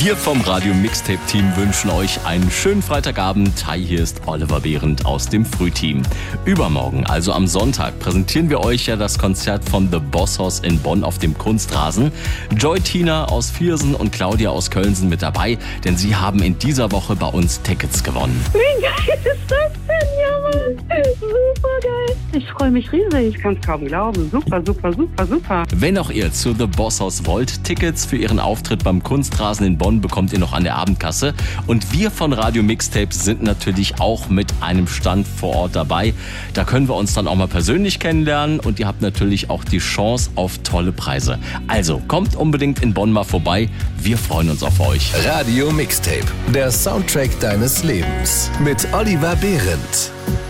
Wir vom Radio Mixtape Team wünschen euch einen schönen Freitagabend. Hi, hier ist Oliver Behrendt aus dem Frühteam. Übermorgen, also am Sonntag, präsentieren wir euch ja das Konzert von The Boss Hoss in Bonn auf dem Kunstrasen. Joy Tina aus Viersen und Claudia aus Köln sind mit dabei, denn sie haben in dieser Woche bei uns Tickets gewonnen. Wie geil ist das denn, Mann? Super geil. Ich freue mich riesig. Ich kann es kaum glauben. Super, super, super, super. Wenn auch ihr zu The Boss Hoss wollt, Tickets für ihren Auftritt beim Kunstrasen in Bonn bekommt ihr noch an der Abendkasse. Und wir von Radio Mixtape sind natürlich auch mit einem Stand vor Ort dabei. Da können wir uns dann auch mal persönlich kennenlernen und ihr habt natürlich auch die Chance auf tolle Preise. Also kommt unbedingt in Bonn mal vorbei. Wir freuen uns auf euch. Radio Mixtape, der Soundtrack deines Lebens mit Oliver Behrendt.